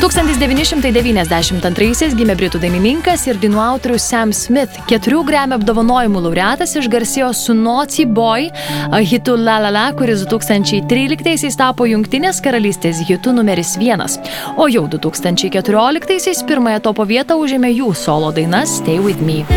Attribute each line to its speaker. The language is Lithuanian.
Speaker 1: 1992 gimė britų dainininkas ir dainų autorius Sam Smith. 4 Grammy apdovanojimų laureatas išgarsėjo su Naughty Boy hitu La La La, kuris 2013 tapo Jungtinės karalystės hitu numeris 1. O jau 2014 pirmąją topo vietą užėmė jų solo daina Stay With Me.